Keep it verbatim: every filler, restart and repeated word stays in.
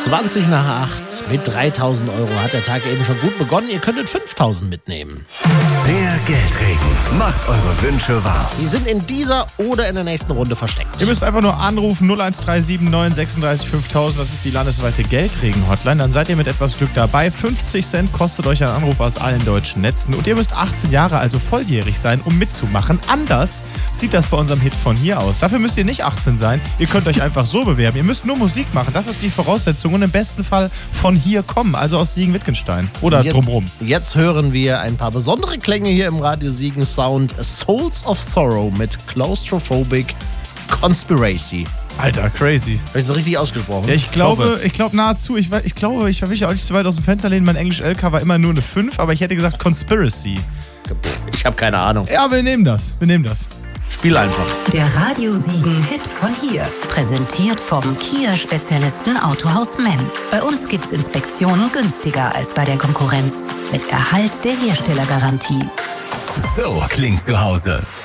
zwanzig nach acht. Mit dreitausend Euro hat der Tag eben schon gut begonnen. Ihr könntet fünftausend mitnehmen. Der Geldregen macht eure Wünsche wahr. Die sind in dieser oder in der nächsten Runde versteckt. Ihr müsst einfach nur anrufen null eins drei sieben neun sechsunddreißig fünftausend. Das ist die landesweite Geldregen-Hotline. Dann seid ihr mit etwas Glück dabei. fünfzig Cent kostet euch ein Anruf aus allen deutschen Netzen. Und ihr müsst achtzehn Jahre, also volljährig sein, um mitzumachen. Anders sieht das bei unserem Hit von hier aus. Dafür müsst ihr nicht achtzehn sein. Ihr könnt euch einfach so bewerben. Ihr müsst nur Musik machen. Das ist die Voraussetzung. Und im besten Fall von hier kommen. Also aus Siegen-Wittgenstein. Oder jetzt, drumrum. Jetzt hören wir ein paar besondere Klänge hier im Radio Siegen Sound. Souls of Sorrow mit Claustrophobic Conspiracy. Alter, crazy. Habe ich das richtig ausgesprochen? Ja, ich glaube, ich glaube nahezu. Ich, ich glaube, ich will mich auch nicht zu weit aus dem Fenster lehnen. Mein Englisch-L K war immer nur eine fünf, aber ich hätte gesagt Conspiracy. Ich habe keine Ahnung. Ja, wir nehmen das. Wir nehmen das. Spiel einfach. Der Radio Siegen Hit von hier. Präsentiert vom Kia-Spezialisten Autohaus Menn. Bei uns gibt's Inspektionen günstiger als bei der Konkurrenz. Mit Erhalt der Herstellergarantie. So klingt zu Hause.